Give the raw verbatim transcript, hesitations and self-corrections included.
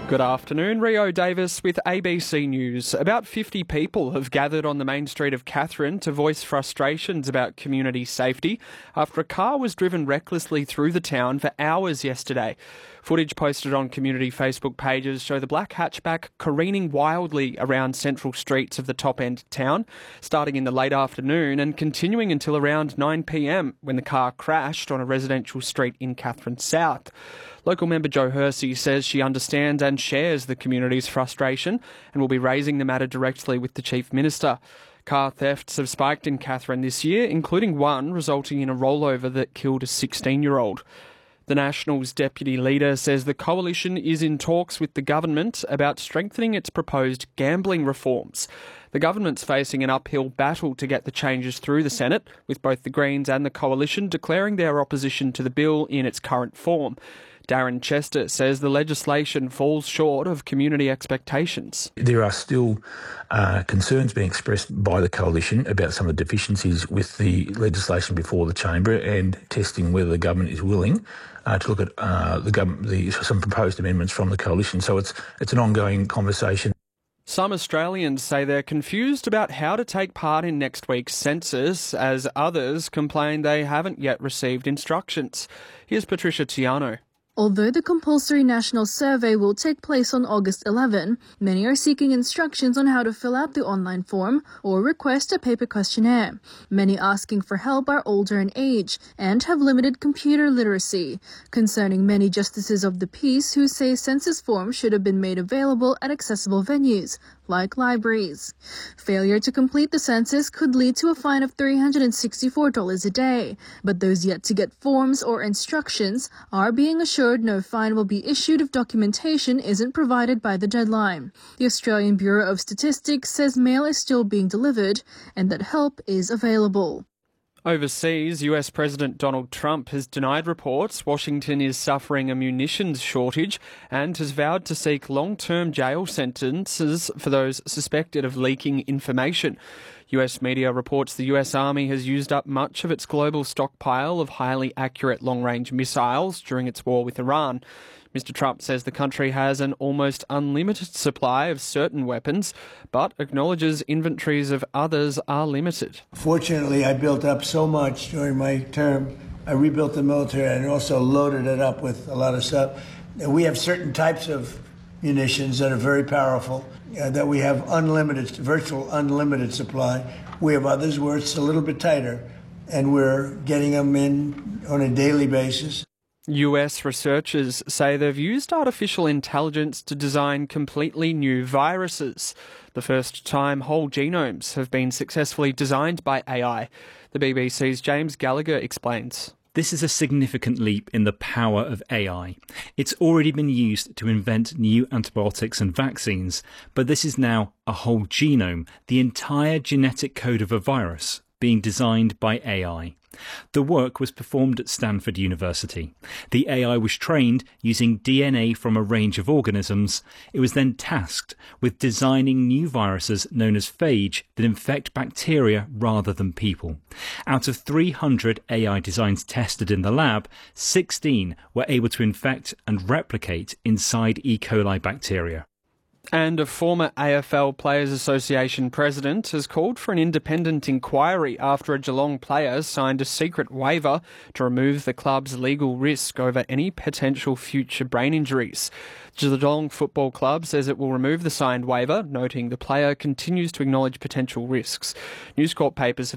Good afternoon, Rio Davis with A B C News. About fifty people have gathered on the main street of Katherine to voice frustrations about community safety after a car was driven recklessly through the town for hours yesterday. Footage posted on community Facebook pages show the black hatchback careening wildly around central streets of the top-end town, starting in the late afternoon and continuing until around nine p m when the car crashed on a residential street in Katherine South. Local member Jo Hersey says she understands and shares the community's frustration and will be raising the matter directly with the Chief Minister. Car thefts have spiked in Katherine this year, including one resulting in a rollover that killed a sixteen-year-old. The Nationals' deputy leader says the coalition is in talks with the government about strengthening its proposed gambling reforms. The government's facing an uphill battle to get the changes through the Senate, with both the Greens and the coalition declaring their opposition to the bill in its current form. Darren Chester says the legislation falls short of community expectations. There are still uh, concerns being expressed by the coalition about some of the deficiencies with the legislation before the chamber, and testing whether the government is willing uh, to look at uh, the government, the, some proposed amendments from the coalition. So it's it's an ongoing conversation. Some Australians say they're confused about how to take part in next week's census, as others complain they haven't yet received instructions. Here's Patricia Tiano. Although the compulsory national survey will take place on August eleventh, many are seeking instructions on how to fill out the online form or request a paper questionnaire. Many asking for help are older in age and have limited computer literacy, concerning many justices of the peace who say census forms should have been made available at accessible venues, like libraries. Failure to complete the census could lead to a fine of three hundred sixty-four dollars a day, but those yet to get forms or instructions are being assured no fine will be issued if documentation isn't provided by the deadline. The Australian Bureau of Statistics says mail is still being delivered and that help is available. Overseas, U S President Donald Trump has denied reports Washington is suffering a munitions shortage and has vowed to seek long-term jail sentences for those suspected of leaking information. U S media reports the U S Army has used up much of its global stockpile of highly accurate long-range missiles during its war with Iran. Mister Trump says the country has an almost unlimited supply of certain weapons, but acknowledges inventories of others are limited. Fortunately, I built up so much during my term. I rebuilt the military and also loaded it up with a lot of stuff. We have certain types of munitions that are very powerful, uh, that we have unlimited, virtual unlimited supply. We have others where it's a little bit tighter, and we're getting them in on a daily basis. U S researchers say they've used artificial intelligence to design completely new viruses. The first time whole genomes have been successfully designed by A I. The B B C's James Gallagher explains. This is a significant leap in the power of A I. It's already been used to invent new antibiotics and vaccines, but this is now a whole genome, the entire genetic code of a virus, being designed by A I. The work was performed at Stanford University. The A I was trained using D N A from a range of organisms. It was then tasked with designing new viruses known as phage that infect bacteria rather than people. Out of three hundred A I designs tested in the lab, sixteen were able to infect and replicate inside E. coli bacteria. And a former A F L Players Association president has called for an independent inquiry after a Geelong player signed a secret waiver to remove the club's legal risk over any potential future brain injuries. The Geelong Football Club says it will remove the signed waiver, noting the player continues to acknowledge potential risks. News Corp papers have